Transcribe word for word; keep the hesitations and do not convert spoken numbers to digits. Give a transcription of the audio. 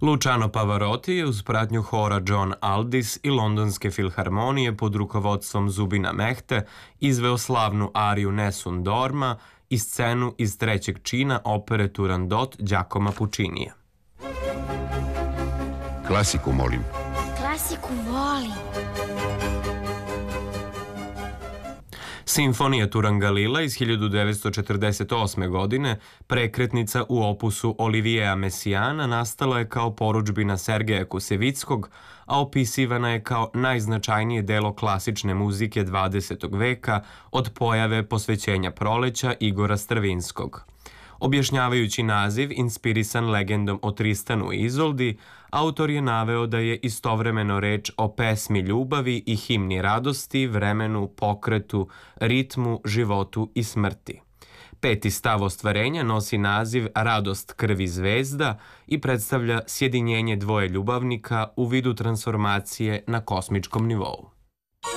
Luciano Pavarotti je uz pratnju hora John Aldis i Londonske filharmonije pod rukovodstvom Zubina Mehte izveo slavnu ariju Nessun Dorma i scenu iz trećeg čina opere Turandot Giacomo Puccinija. Klasiku, molim. Klasiku volim. Simfonija Turangalila iz hiljadu devetsto četrdeset osme. godine, prekretnica u opusu Olivijea Messiana, nastala je kao porudžbina Sergeja Kusevickog, a opisivana je kao najznačajnije delo klasične muzike dvadesetog veka od pojave Posvećenja proleća Igora Stravinskog. Objašnjavajući naziv, inspirisan legendom o Tristanu i Izoldi, autor je naveo da je istovremeno reč o pesmi ljubavi i himni radosti, vremenu, pokretu, ritmu, životu i smrti. Peti stav ostvarenja nosi naziv Radost krvi zvezda i predstavlja sjedinjenje dvoje ljubavnika u vidu transformacije na kosmičkom nivou.